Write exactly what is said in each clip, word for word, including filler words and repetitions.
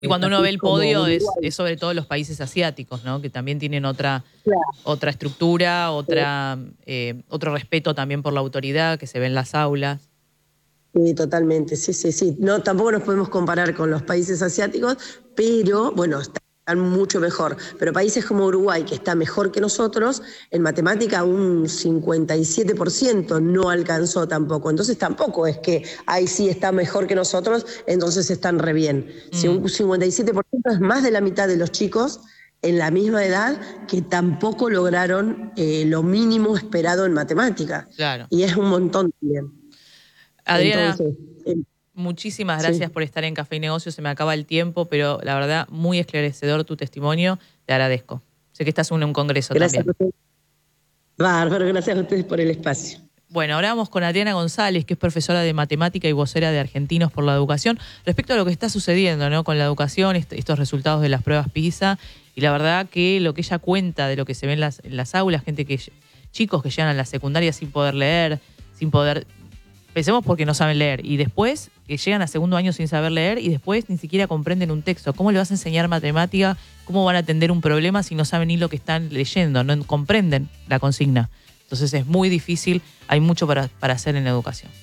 Y cuando uno ve el podio es, es sobre todo los países asiáticos, ¿no? Que también tienen otra, claro. otra estructura, otra, eh, otro respeto también por la autoridad que se ve en las aulas. Sí, totalmente, sí, sí, sí. No, tampoco nos podemos comparar con los países asiáticos, pero bueno, están mucho mejor. Pero países como Uruguay, que está mejor que nosotros, en matemática un cincuenta y siete por ciento no alcanzó tampoco. Entonces tampoco es que ahí sí está mejor que nosotros, entonces están re bien. Mm. Si un cincuenta y siete por ciento es más de la mitad de los chicos en la misma edad que tampoco lograron eh, lo mínimo esperado en matemática. Claro. Y es un montón también. Adriana, Entonces, eh, muchísimas gracias sí. por estar en Café y Negocios. Se me acaba el tiempo, pero la verdad, muy esclarecedor tu testimonio. Te agradezco. Sé que estás en un congreso gracias también. Bárbaro, gracias a ustedes por el espacio. Bueno, ahora vamos con Adriana González, que es profesora de matemática y vocera de Argentinos por la Educación, respecto a lo que está sucediendo, ¿no? Con la educación, est estos resultados de las pruebas PISA. Y la verdad que lo que ella cuenta de lo que se ve en las, en las aulas, gente que chicos que llegan a la secundaria sin poder leer, sin poder... Pensemos porque no saben leer y después que llegan a segundo año sin saber leer y después ni siquiera comprenden un texto. ¿Cómo le vas a enseñar matemática? ¿Cómo van a atender un problema si no saben ni lo que están leyendo? No comprenden la consigna. Entonces es muy difícil, hay mucho para, para hacer en la educación.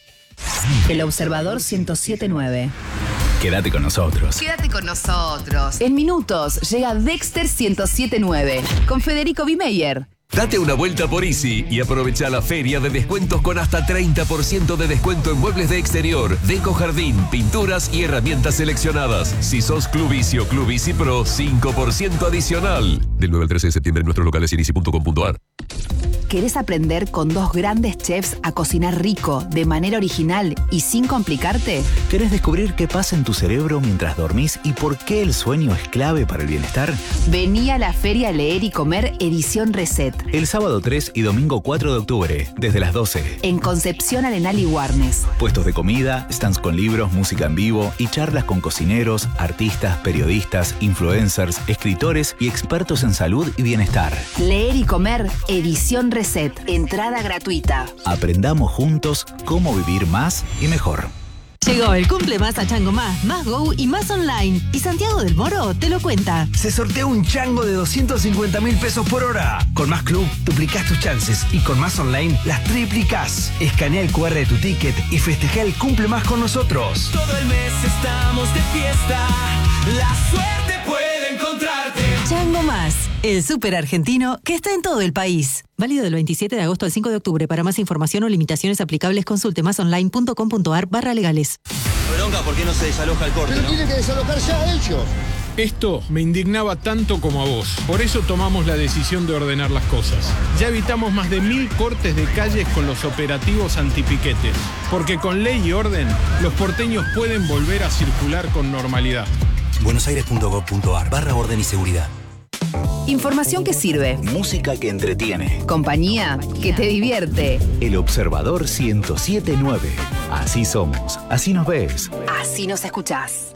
El Observador ciento siete punto nueve. Quédate con nosotros. Quédate con nosotros. En minutos llega Dexter ciento siete punto nueve con Federico Bimeyer. Date una vuelta por Easy y aprovecha la feria de descuentos con hasta treinta por ciento de descuento en muebles de exterior, deco jardín, pinturas y herramientas seleccionadas. Si sos Club Easy o Club Easy Pro, cinco por ciento adicional. Del nueve al trece de septiembre en nuestros locales y en easy punto com punto ar. ¿Querés aprender con dos grandes chefs a cocinar rico, de manera original y sin complicarte? ¿Querés descubrir qué pasa en tu cerebro mientras dormís y por qué el sueño es clave para el bienestar? Vení a la Feria Leer y Comer Edición Reset. El sábado tres y domingo cuatro de octubre, desde las doce. En Concepción, Arenal y Warnes. Puestos de comida, stands con libros, música en vivo y charlas con cocineros, artistas, periodistas, influencers, escritores y expertos en salud y bienestar. Leer y Comer Edición Reset. Entrada gratuita. Aprendamos juntos cómo vivir más y mejor. Llegó el cumple más a Chango Más, Más Go y Más Online. Y Santiago del Moro te lo cuenta. Se sortea un chango de doscientos cincuenta mil pesos por hora. Con Más Club duplicás tus chances y con Más Online las triplicás. Escanea el cu erre de tu ticket y festeja el cumple más con nosotros. Todo el mes estamos de fiesta. La suerte puede encontrarte. Chango Más, el súper argentino que está en todo el país. Válido del veintisiete de agosto al cinco de octubre. Para más información o limitaciones aplicables, consulte masonline punto com punto ar barra legales. Bronca, ¿por qué no se desaloja el corte? Pero ¿no? tiene que desalojar ya ellos. Esto me indignaba tanto como a vos. Por eso tomamos la decisión de ordenar las cosas. Ya evitamos más de mil cortes de calles con los operativos antipiquetes. Porque con ley y orden, los porteños pueden volver a circular con normalidad. buenosaires punto gov punto ar barra orden y seguridad. Información que sirve. Música que entretiene. Compañía que te divierte. El Observador ciento siete punto nueve. Así somos. Así nos ves. Así nos escuchás.